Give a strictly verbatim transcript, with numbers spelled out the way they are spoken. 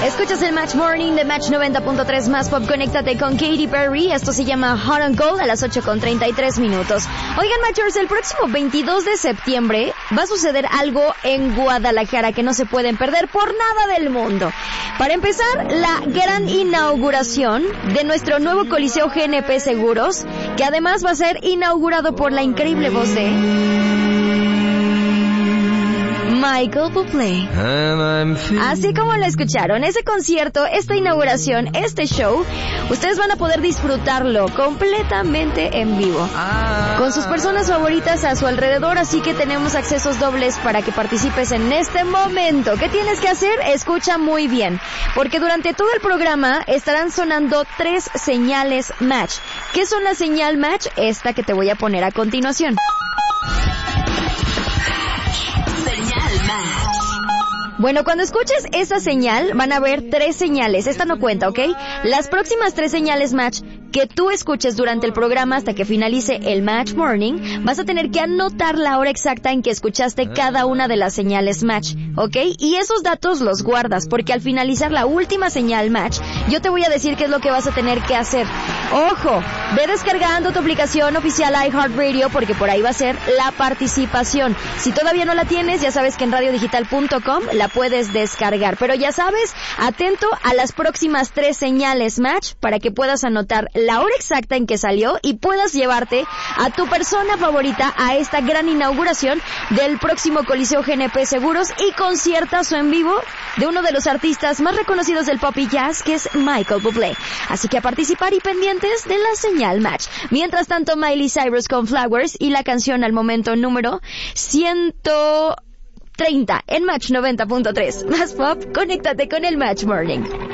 Escuchas el Match Morning de Match noventa punto tres Más Pop. Conéctate con Katy Perry. Esto se llama Hot and Cold a las ocho con treinta y tres minutos. Oigan, Matchers, el próximo veintidós de septiembre va a suceder algo en Guadalajara que no se pueden perder por nada del mundo. Para empezar, la gran inauguración de nuestro nuevo Coliseo G N P Seguros, que además va a ser inaugurado por la increíble voz de Michael Bublé. Así como lo escucharon, ese concierto, esta inauguración, este show, ustedes van a poder disfrutarlo completamente en vivo, con sus personas favoritas a su alrededor, así que tenemos accesos dobles para que participes en este momento. ¿Qué tienes que hacer? Escucha muy bien, porque durante todo el programa estarán sonando tres señales match. ¿Qué son la señal match? Esta que te voy a poner a continuación. Bueno, cuando escuches esa señal, van a haber tres señales. Esta no cuenta, ¿ok? Las próximas tres señales match que tú escuches durante el programa hasta que finalice el Match Morning, vas a tener que anotar la hora exacta en que escuchaste cada una de las señales match, ¿ok? Y esos datos los guardas, porque al finalizar la última señal match, yo te voy a decir qué es lo que vas a tener que hacer. ¡Ojo! Ve descargando tu aplicación oficial iHeartRadio, porque por ahí va a ser la participación. Si todavía no la tienes, ya sabes que en radio digital punto com la puedes descargar. Pero ya sabes, atento a las próximas tres señales match para que puedas anotar la hora exacta en que salió y puedas llevarte a tu persona favorita a esta gran inauguración del próximo Coliseo G N P Seguros y conciertazo en vivo de uno de los artistas más reconocidos del pop y jazz, que es Michael Bublé. Así que a participar y pendientes de la señal match. Mientras tanto, Miley Cyrus con Flowers y la canción al momento número ciento treinta en Match noventa punto tres. Más Pop, conéctate con el Match Morning.